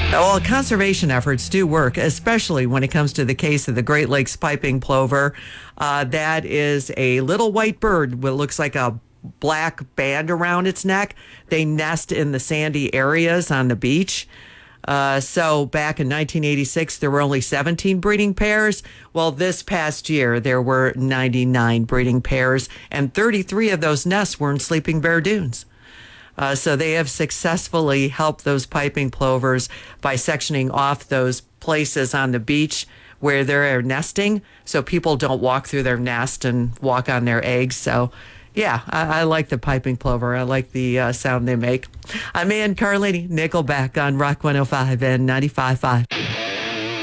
Well, conservation efforts do work, especially when it comes to the case of the Great Lakes piping plover. That is a little white bird that looks like a black band around its neck. They nest in the sandy areas on the beach. So back in 1986, there were only 17 breeding pairs. Well, this past year, there were 99 breeding pairs, and 33 of those nests were in Sleeping Bear Dunes. So they have successfully helped those piping plovers by sectioning off those places on the beach where they're nesting, so people don't walk through their nest and walk on their eggs. So, yeah, I like the piping plover. I like the sound they make. I'm Ann Carlini, Nickelback on Rock 105 and 95.5.